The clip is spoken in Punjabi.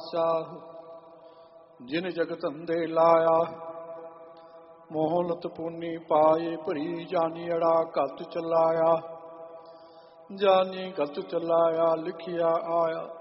ਪਾਤਸ਼ਾਹ ਜਿਨ ਜਗਤ ਅੰਦੇ ਲਾਇਆ, ਮੋਹਲਤ ਪੂਨੀ ਪਾਏ ਭਰੀ ਜਾਨੀ ਅੜਾ ਗਲਤ ਚਲਾਇਆ, ਜਾਨੀ ਗਲਤ ਚਲਾਇਆ ਲਿਖਿਆ ਆਇਆ।